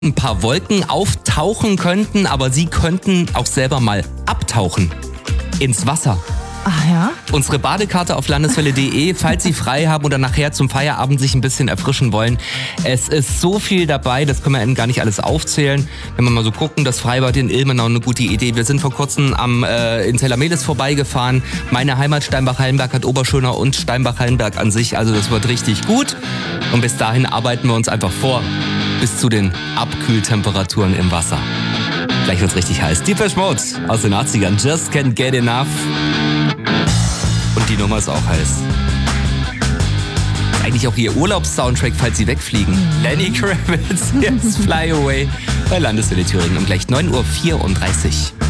ein paar Wolken auftauchen könnten, aber sie könnten auch selber mal abtauchen ins Wasser. Ach ja? Unsere Badekarte auf landeswelle.de, falls Sie frei haben oder nachher zum Feierabend sich ein bisschen erfrischen wollen. Es ist so viel dabei, das können wir Ihnen gar nicht alles aufzählen. Wenn wir mal so gucken, das Freibad in Ilmenau, eine gute Idee. Wir sind vor kurzem in Zellermelis vorbeigefahren. Meine Heimat Steinbach-Hallenberg hat Oberschöner und Steinbach-Hallenberg an sich. Also das wird richtig gut. Und bis dahin arbeiten wir uns einfach vor, bis zu den Abkühltemperaturen im Wasser. Gleich wird's richtig heiß. Depeche Mode aus den 80ern. Just can't get enough. Und die Nummer ist auch heiß. Eigentlich auch ihr Urlaubssoundtrack, falls Sie wegfliegen. Lenny Kravitz, jetzt Fly Away bei Landeswelle Thüringen um gleich 9:34 Uhr.